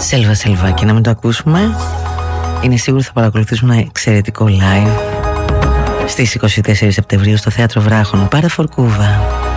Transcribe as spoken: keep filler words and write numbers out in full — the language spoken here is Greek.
Σέλβα Σελβάκη, να μην το ακούσουμε. Είναι σίγουρο θα παρακολουθήσουμε ένα εξαιρετικό live στις είκοσι τέσσερις Σεπτεμβρίου στο Θέατρο Βράχων. Πάρε φορκούβα.